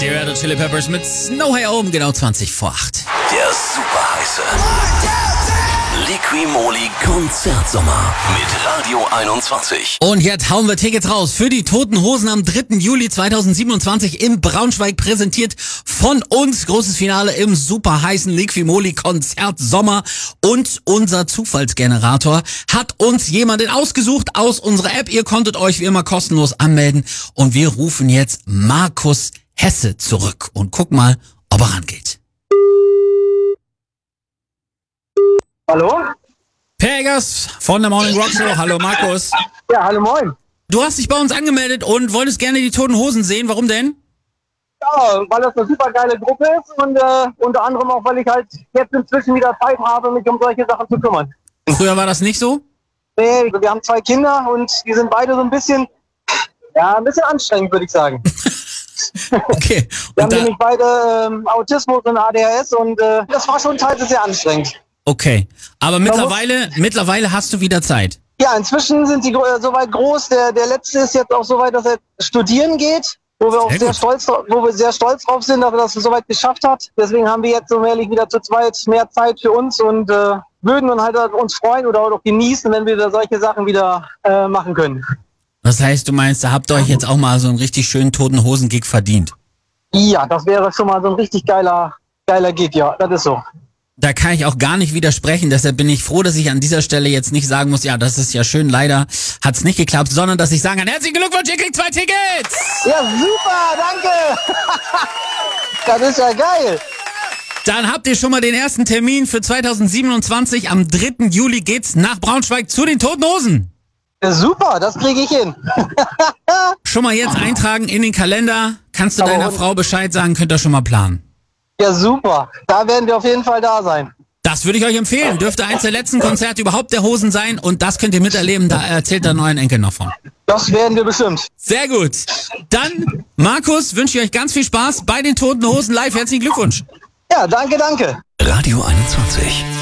Die Red Hot Chili Peppers mit Snow Hey oben, genau 20 vor 8. Der super heiße Liqui-Moly Konzertsommer mit Radio 21. Und jetzt hauen wir Tickets raus für die Toten Hosen am 3. Juli 2027 in Braunschweig, präsentiert von uns. Großes Finale im super heißen Liqui-Moly Konzertsommer. Und unser Zufallsgenerator hat uns jemanden ausgesucht aus unserer App. Ihr konntet euch wie immer kostenlos anmelden. Und wir rufen jetzt Markus Hesse zurück und guck mal, ob er rangeht. Hallo? Pegas von der Morning Rock Show. Hallo Markus. Ja, hallo, moin. Du hast dich bei uns angemeldet und wolltest gerne die Toten Hosen sehen. Warum denn? Ja, weil das eine super geile Gruppe ist und unter anderem auch, weil ich halt jetzt inzwischen wieder Zeit habe, mich um solche Sachen zu kümmern. Früher war das nicht so? Nee, wir haben 2 Kinder und die sind beide so ein bisschen anstrengend, würde ich sagen. Okay. Wir Und haben nämlich beide Autismus und ADHS und das war schon teilweise sehr anstrengend. okay. Aber mittlerweile hast du wieder Zeit. Ja, inzwischen sind die soweit groß. Der letzte ist jetzt auch soweit, dass er studieren geht, wo wir auch sehr stolz drauf sind, dass er das soweit geschafft hat. Deswegen haben wir jetzt so mählich wieder zu zweit mehr Zeit für uns und würden dann halt uns freuen oder auch genießen, wenn wir solche Sachen wieder machen können. Das heißt, du meinst, da habt ihr euch jetzt auch mal so einen richtig schönen Toten Hosen-Gig verdient. Ja, das wäre schon mal so ein richtig geiler Gig, ja, das ist so. Da kann ich auch gar nicht widersprechen, deshalb bin ich froh, dass ich an dieser Stelle jetzt nicht sagen muss, ja, das ist ja schön, leider hat's nicht geklappt, sondern dass ich sagen kann, herzlichen Glückwunsch, ihr kriegt 2 Tickets! Ja, super, danke! Das ist ja geil! Dann habt ihr schon mal den ersten Termin für 2027. Am 3. Juli geht's nach Braunschweig zu den Toten Hosen. Ja, super, das kriege ich hin. Schon mal jetzt eintragen in den Kalender. Kannst du deiner Frau Bescheid sagen, könnt ihr schon mal planen. Ja, super. Da werden wir auf jeden Fall da sein. Das würde ich euch empfehlen. Dürfte eins der letzten Konzerte überhaupt der Hosen sein und das könnt ihr miterleben. Da erzählt der neuen Enkel noch von. Das werden wir bestimmt. Sehr gut. Dann, Markus, wünsche ich euch ganz viel Spaß bei den Toten Hosen live. Herzlichen Glückwunsch. Ja, danke. Radio 21.